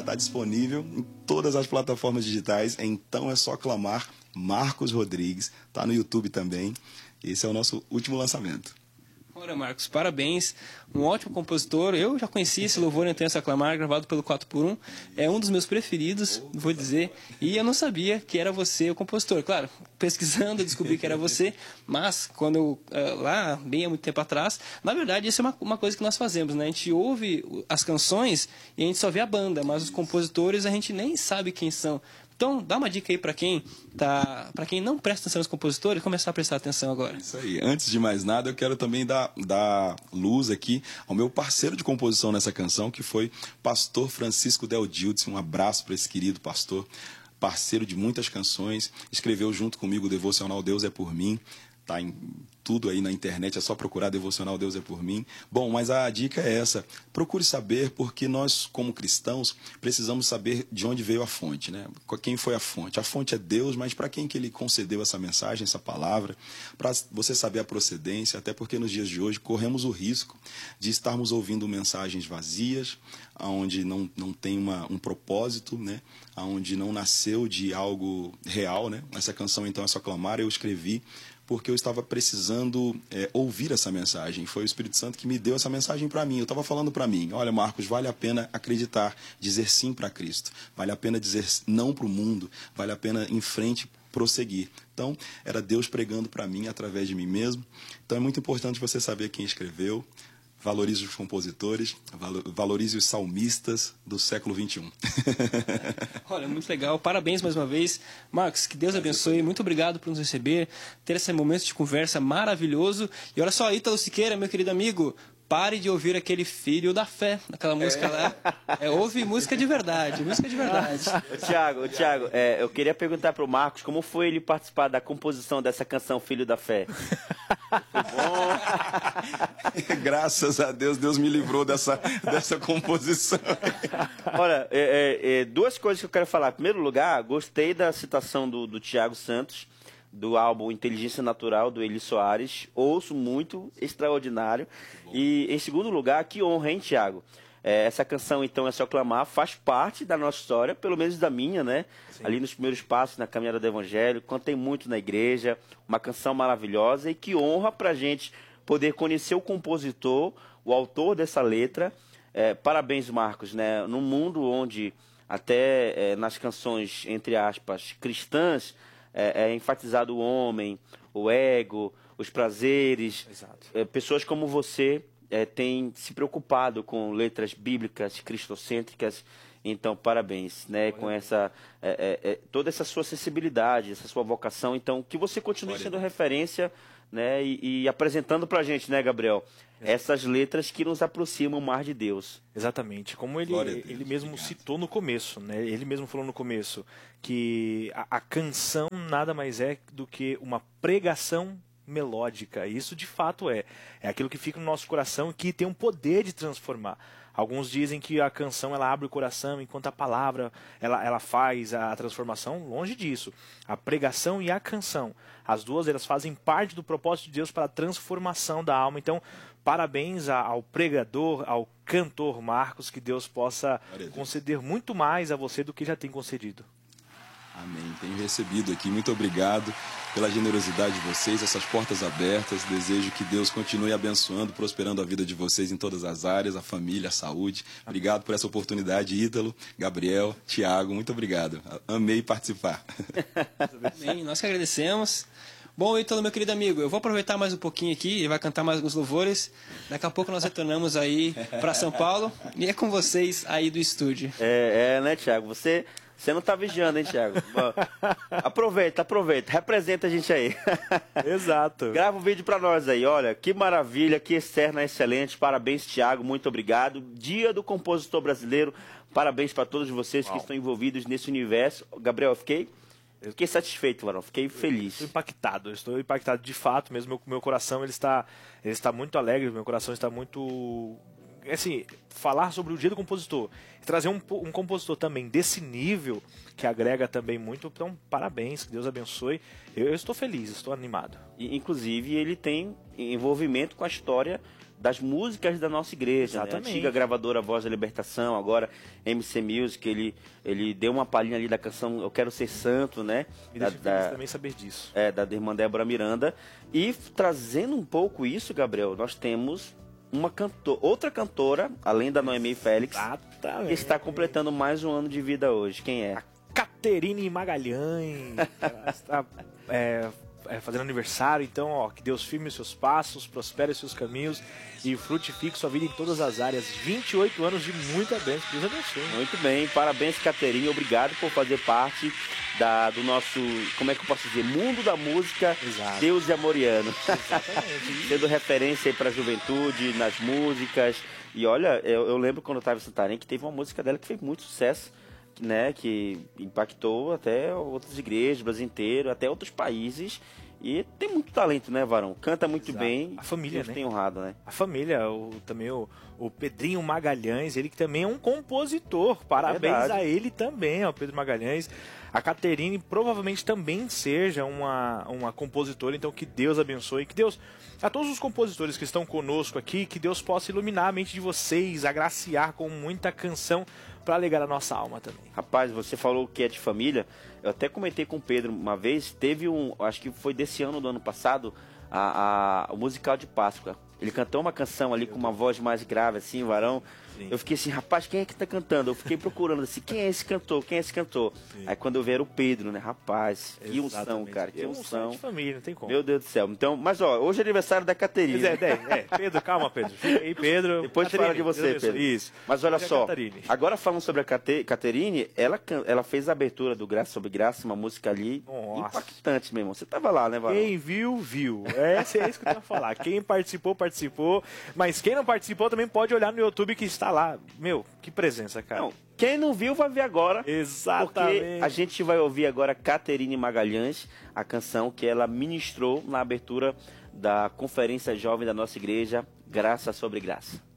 está disponível em todas as plataformas digitais. Então é só clamar Marcos Rodrigues. Está no YouTube também. Esse é o nosso último lançamento. Ora, Marcos, parabéns. Um ótimo compositor. Eu já conheci esse Louvor Intenso a Clamar, gravado pelo 4x1. É um dos meus preferidos, vou dizer. E eu não sabia que era você o compositor. Claro, pesquisando eu descobri que era você, mas quando eu, lá, bem há muito tempo atrás, na verdade isso é uma coisa que nós fazemos, né? A gente ouve as canções e a gente só vê a banda, mas os compositores a gente nem sabe quem são. Então, dá uma dica aí para quem não presta atenção nos compositores, começar a prestar atenção agora. Isso aí. Antes de mais nada, eu quero também dar luz aqui ao meu parceiro de composição nessa canção, que foi pastor Francisco Del Gildes. Um abraço para esse querido pastor, parceiro de muitas canções. Escreveu junto comigo o devocional Deus é por mim. Tá em tudo aí na internet, é só procurar devocional Deus é por mim. Bom, mas a dica é essa: procure saber, porque nós, como cristãos, precisamos saber de onde veio a fonte, né? Quem foi a fonte? A fonte é Deus, mas para quem que ele concedeu essa mensagem, essa palavra? Para você saber a procedência, até porque nos dias de hoje corremos o risco de estarmos ouvindo mensagens vazias, onde não tem um propósito, né? Onde não nasceu de algo real, né? Essa canção, então, é só clamar, eu escrevi porque eu estava precisando ouvir essa mensagem. Foi o Espírito Santo que me deu essa mensagem para mim. Eu estava falando para mim: olha, Marcos, vale a pena acreditar, dizer sim para Cristo. Vale a pena dizer não para o mundo. Vale a pena em frente prosseguir. Então, era Deus pregando para mim através de mim mesmo. Então, é muito importante você saber quem escreveu. Valorize os compositores, valorize os salmistas do século XXI. Olha, muito legal. Parabéns mais uma vez. Marcos, que Deus abençoe. Muito obrigado por nos receber, ter esse momento de conversa maravilhoso. E olha só, Ítalo Siqueira, meu querido amigo, pare de ouvir aquele Filho da Fé, aquela música lá. Ouve música de verdade, música de verdade. Tiago, eu queria perguntar para o Marcos como foi ele participar da composição dessa canção Filho da Fé. Foi bom? Graças a Deus, Deus me livrou dessa composição. Olha, duas coisas que eu quero falar. Em primeiro lugar, gostei da citação do Thiago Santos, do álbum Inteligência Natural, do Eli Soares. Ouço muito, extraordinário. E, em segundo lugar, que honra, hein, Thiago? Essa canção, então, É Só Clamar, faz parte da nossa história, pelo menos da minha, né? Sim. Ali nos primeiros passos, na caminhada do Evangelho, cantei muito na igreja, uma canção maravilhosa, e que honra pra gente poder conhecer o compositor, o autor dessa letra. Parabéns, Marcos, né? Num mundo onde até nas canções, entre aspas, cristãs, é enfatizado o homem, o ego, os prazeres. Exato. Pessoas como você têm se preocupado com letras bíblicas, cristocêntricas. Então, parabéns, né, com toda essa sua sensibilidade, essa sua vocação. Então, que você continue sendo referência, né, e apresentando pra gente, né, Gabriel, essas letras que nos aproximam mais de Deus. Exatamente, como ele mesmo citou no começo, né? Ele mesmo falou no começo que a canção nada mais é do que uma pregação melódica. Isso de fato é aquilo que fica no nosso coração e que tem um poder de transformar. Alguns dizem que a canção ela abre o coração, enquanto a palavra ela faz a transformação. Longe disso. A pregação e a canção, as duas elas fazem parte do propósito de Deus para a transformação da alma. Então, parabéns ao pregador, ao cantor Marcos, que Deus possa conceder muito mais a você do que já tem concedido. Amém. Tenho recebido aqui. Muito obrigado pela generosidade de vocês, essas portas abertas. Desejo que Deus continue abençoando, prosperando a vida de vocês em todas as áreas, a família, a saúde. Obrigado por essa oportunidade, Ítalo, Gabriel, Tiago. Muito obrigado. Amei participar. Amém. Nós que agradecemos. Bom, Ítalo, meu querido amigo, eu vou aproveitar mais um pouquinho aqui, ele vai cantar mais alguns louvores. Daqui a pouco nós retornamos aí para São Paulo e é com vocês aí do estúdio. Né, Tiago? Você não tá vigiando, hein, Thiago? Aproveita. Representa a gente aí. Exato. Grava um vídeo pra nós aí. Olha, que maravilha, que externa excelente. Parabéns, Thiago. Muito obrigado. Dia do Compositor Brasileiro. Parabéns para todos vocês que estão envolvidos nesse universo. Gabriel, eu fiquei satisfeito, Varão. Fiquei feliz. Estou impactado de fato mesmo. Meu coração ele está muito alegre. Meu coração está muito... Assim, falar sobre o dia do compositor, trazer um compositor também desse nível, que agrega também muito, então parabéns, que Deus abençoe. Eu estou feliz, estou animado. Inclusive, ele tem envolvimento com a história das músicas da nossa igreja, né? A antiga gravadora Voz da Libertação, agora MC Music, ele deu uma palhinha ali da canção Eu Quero Ser Santo, né? Me deixa feliz também saber disso. Da irmã Débora Miranda. E trazendo um pouco isso, Gabriel, nós temos outra cantora, além da Noemi Félix, que está completando mais um ano de vida hoje. Quem é? A Caterine Magalhães. Ela está fazendo aniversário, então, ó, que Deus firme os seus passos, prospere os seus caminhos e frutifique sua vida em todas as áreas. 28 anos de muita bênção, Deus abençoe. Muito bem, parabéns, Caterine, obrigado por fazer parte do nosso, como é que eu posso dizer, mundo da música. Exato. Deus e Amoriano. Exatamente. Sendo referência aí para a juventude, nas músicas. E olha, eu lembro quando eu estava em Santarém que teve uma música dela que fez muito sucesso, né, que impactou até outras igrejas, o Brasil inteiro, até outros países. E tem muito talento, né, Varão? Canta muito bem. A família, Deus né? tem honrado, né? A família, também o Pedrinho Magalhães, ele que também é um compositor. Parabéns a ele também, ao Pedro Magalhães. A Caterine provavelmente também seja uma compositora, então que Deus abençoe, que Deus, a todos os compositores que estão conosco aqui, que Deus possa iluminar a mente de vocês, agraciar com muita canção para alegar a nossa alma também. Rapaz, você falou que é de família. Eu até comentei com o Pedro uma vez, teve acho que foi desse ano, do ano passado, o musical de Páscoa. Ele cantou uma canção ali com uma voz mais grave, assim, Varão. Sim. Eu fiquei assim, rapaz, quem é que tá cantando? Eu fiquei procurando assim, quem é esse cantor? Quem é esse cantor? Sim. Aí quando eu vi era o Pedro, né? Rapaz, que unção, cara, que unção. De família, não tem como. Meu Deus do céu. Então, mas ó, hoje é aniversário da Caterine. Pedro, calma, Pedro. Fica aí, Pedro. Depois fala de você, Pedro. Isso. Mas olha só, agora falando sobre a Caterine, ela fez a abertura do Graça sobre Graça, uma música ali impactante, meu irmão. Você tava lá, né, Varão? Quem viu, viu. É isso que eu ia falar. Quem participou, participou. Mas quem não participou também pode olhar no YouTube que está lá. Meu, que presença, cara. Não, quem não viu vai ver agora. Exatamente. Porque a gente vai ouvir agora Caterine Magalhães, a canção que ela ministrou na abertura da Conferência Jovem da nossa igreja, Graça sobre Graça.